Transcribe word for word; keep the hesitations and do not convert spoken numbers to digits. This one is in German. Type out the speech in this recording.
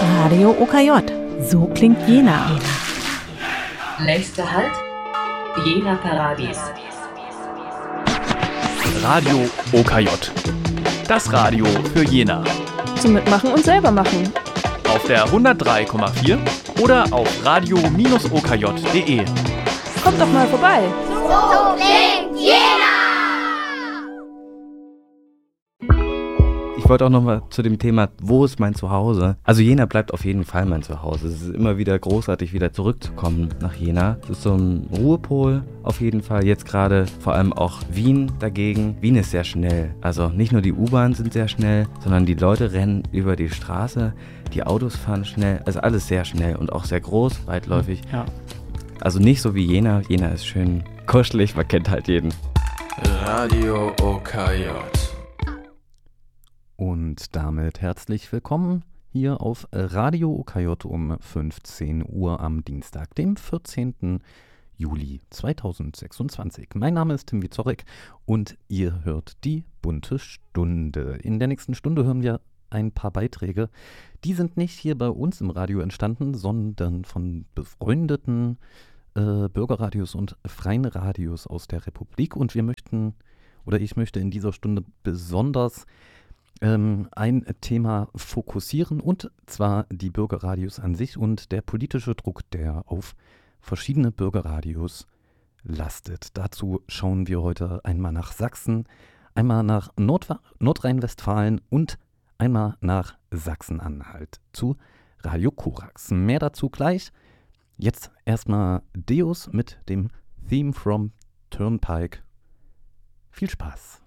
Radio O K J. So klingt Jena. Nächster Halt, Jena Paradies. Radio O K J. Das Radio für Jena. Zum Mitmachen und selber machen. Auf der hundertdrei Komma vier oder auf radio Bindestrich o k j punkt d e. Kommt doch mal vorbei. So klingt Jena! Ich wollte auch noch mal zu dem Thema, wo ist mein Zuhause? Also Jena bleibt auf jeden Fall mein Zuhause. Es ist immer wieder großartig, wieder zurückzukommen nach Jena. Es ist so ein Ruhepol auf jeden Fall. Jetzt gerade vor allem auch Wien dagegen. Wien ist sehr schnell. Also nicht nur die U-Bahn sind sehr schnell, sondern die Leute rennen über die Straße, die Autos fahren schnell. Also alles sehr schnell und auch sehr groß, weitläufig. Ja. Also nicht so wie Jena. Jena ist schön kuschelig, man kennt halt jeden. Radio O K J. Und damit herzlich willkommen hier auf Radio O K J um fünfzehn Uhr am Dienstag, dem vierzehnten Juli zweitausendsechsundzwanzig. Mein Name ist Tim Wieczorek und ihr hört die bunte Stunde. In der nächsten Stunde hören wir ein paar Beiträge. Die sind nicht hier bei uns im Radio entstanden, sondern von befreundeten äh, Bürgerradios und freien Radios aus der Republik. Und wir möchten, oder ich möchte in dieser Stunde besonders Ähm, ein Thema fokussieren, und zwar die Bürgerradios an sich und der politische Druck, der auf verschiedene Bürgerradios lastet. Dazu schauen wir heute einmal nach Sachsen, einmal nach Nord- Nordrhein-Westfalen und einmal nach Sachsen-Anhalt zu Radio Korax. Mehr dazu gleich. Jetzt erstmal Deus mit dem Theme from Turnpike. Viel Spaß!